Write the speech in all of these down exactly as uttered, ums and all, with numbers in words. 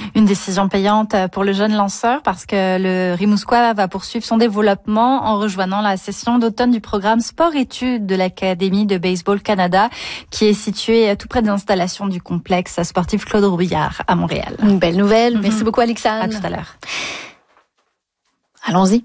Une décision payante pour le jeune lanceur parce que le Rimouskois va poursuivre son développement en rejoignant la session d'automne du programme Sport-Études de l'Académie de Baseball Canada qui est située tout près de l'installation du complexe sportif Claude Robillard à Montréal. Une belle nouvelle. Mm-hmm. Merci beaucoup, Alexandre. À tout à l'heure. Allons-y.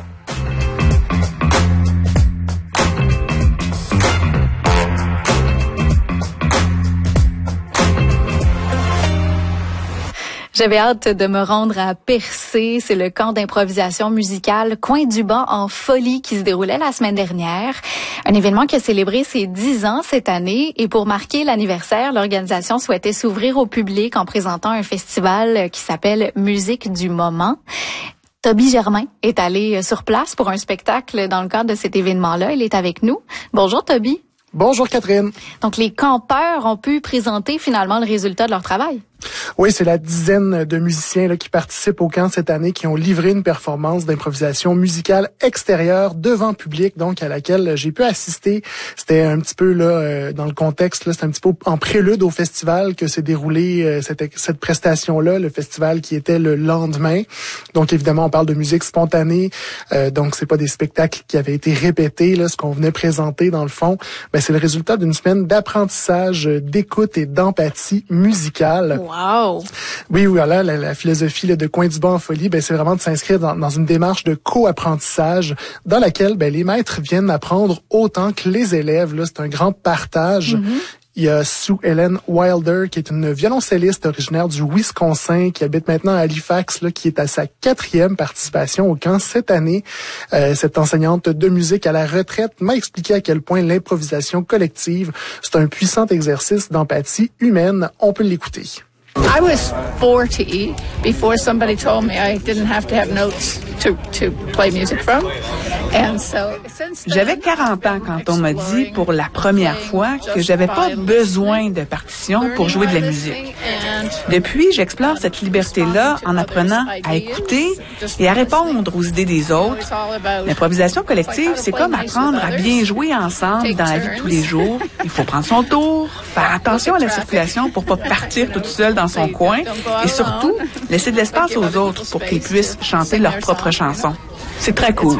J'avais hâte de me rendre à Percé. C'est le camp d'improvisation musicale Coin du Banc en folie qui se déroulait la semaine dernière. Un événement qui a célébré ses dix ans cette année. Et pour marquer l'anniversaire, l'organisation souhaitait s'ouvrir au public en présentant un festival qui s'appelle Musique du moment. Toby Germain est allé sur place pour un spectacle dans le cadre de cet événement-là. Il est avec nous. Bonjour Toby. Bonjour Catherine. Donc les campeurs ont pu présenter finalement le résultat de leur travail. Oui, c'est la dizaine de musiciens là, qui participent au camp cette année qui ont livré une performance d'improvisation musicale extérieure devant public, donc à laquelle j'ai pu assister. C'était un petit peu là euh, dans le contexte, là, c'était un petit peu en prélude au festival que s'est déroulée euh, cette, cette prestation-là, le festival qui était le lendemain. Donc évidemment, on parle de musique spontanée, euh, donc c'est pas des spectacles qui avaient été répétés, là, ce qu'on venait présenter dans le fond. Ben, c'est le résultat d'une semaine d'apprentissage, d'écoute et d'empathie musicale. Wow. Oui, voilà, la, la philosophie là, de Coin du Banc en folie, ben c'est vraiment de s'inscrire dans, dans une démarche de co-apprentissage dans laquelle ben les maîtres viennent apprendre autant que les élèves. Là, c'est un grand partage. Mm-hmm. Il y a Sue Ellen Wilder, qui est une violoncelliste originaire du Wisconsin, qui habite maintenant à Halifax, là, qui est à sa quatrième participation au camp cette année. Euh, cette enseignante de musique à la retraite m'a expliqué à quel point l'improvisation collective, c'est un puissant exercice d'empathie humaine. On peut l'écouter. I was forty before somebody told me I didn't have to have notes to to play music from. And so since then, j'avais quarante ans quand on m'a dit pour la première fois que j'avais pas besoin de partition pour jouer de la musique. Depuis, j'explore cette liberté-là en apprenant à écouter et à répondre aux idées des autres. L'improvisation collective, c'est comme apprendre à bien jouer ensemble dans la vie de tous les jours. Il faut prendre son tour, faire attention à la circulation pour pas partir toute seule dans son coin et surtout, laisser de l'espace aux autres pour qu'ils puissent chanter leurs propres chansons. C'est très cool.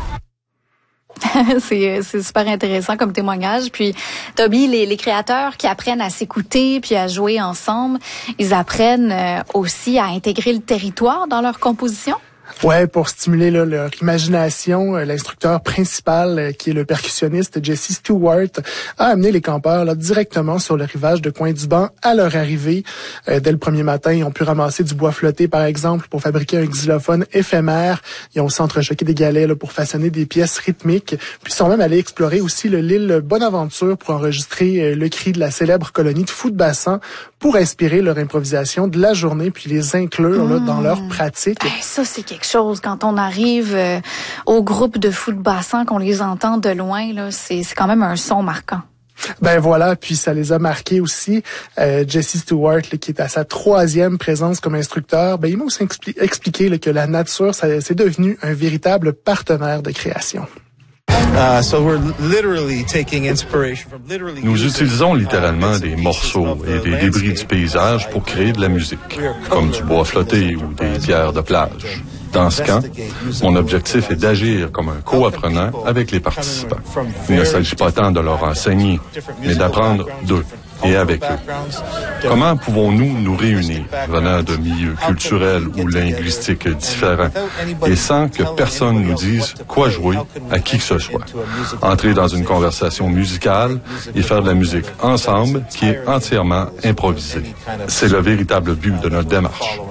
c'est, c'est super intéressant comme témoignage. Puis, Toby, les, les créateurs qui apprennent à s'écouter puis à jouer ensemble, ils apprennent euh, aussi à intégrer le territoire dans leur composition. Ouais, pour stimuler là, leur imagination, euh, l'instructeur principal, euh, qui est le percussionniste Jesse Stewart, a amené les campeurs là, directement sur le rivage de Coin du Banc à leur arrivée. Euh, dès le premier matin, ils ont pu ramasser du bois flotté, par exemple, pour fabriquer un xylophone éphémère. Ils ont aussi entrechoqué des galets là, pour façonner des pièces rythmiques. Puis ils sont même allés explorer aussi le l'île Bonaventure pour enregistrer euh, le cri de la célèbre colonie de fous de bassin pour inspirer leur improvisation de la journée puis les inclure mmh. là, dans leur pratique. Hey, ça, c'est quelque chose. Quand on arrive euh, au groupe de fous de bassin, qu'on les entend de loin, là, c'est, c'est quand même un son marquant. Ben voilà, puis ça les a marqués aussi. Euh, Jesse Stewart, là, qui est à sa troisième présence comme instructeur, ben il m'a aussi expli- expliqué là, que la nature, ça, c'est devenu un véritable partenaire de création. Uh, so we're literally taking inspiration from literally Nous utilisons littéralement des morceaux et des débris du paysage pour créer de la musique, comme du bois flotté ou des pierres de plage. Dans ce camp, mon objectif est d'agir comme un co-apprenant avec les participants. Il ne s'agit pas tant de leur enseigner, mais d'apprendre d'eux et avec eux. Comment pouvons-nous nous réunir, venant de milieux culturels ou linguistiques différents, et sans que personne nous dise quoi jouer à qui que ce soit? Entrer dans une conversation musicale et faire de la musique ensemble qui est entièrement improvisée. C'est le véritable but de notre démarche.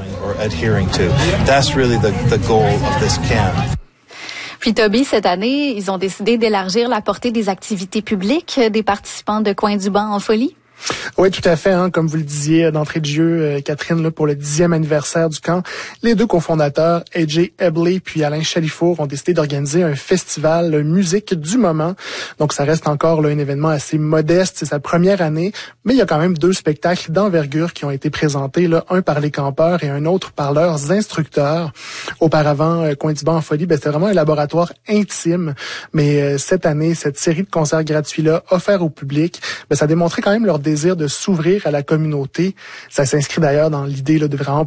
Puis Toby, cette année, ils ont décidé d'élargir la portée des activités publiques des participants de Coin du Banc en folie. Oui, tout à fait. Hein, comme vous le disiez d'entrée de jeu, euh, Catherine, là, pour le dixième anniversaire du camp, les deux cofondateurs, A J Ebley puis Alain Chalifour, ont décidé d'organiser un festival euh, musique du moment. Donc, ça reste encore là, un événement assez modeste. C'est sa première année, mais il y a quand même deux spectacles d'envergure qui ont été présentés, là, un par les campeurs et un autre par leurs instructeurs. Auparavant, euh, Coin du Banc en folie, ben, c'était vraiment un laboratoire intime. Mais euh, cette année, cette série de concerts gratuits-là, offerts au public, ben, ça démontrait quand même leur désir de s'ouvrir à la communauté. Ça s'inscrit d'ailleurs dans l'idée là, de vraiment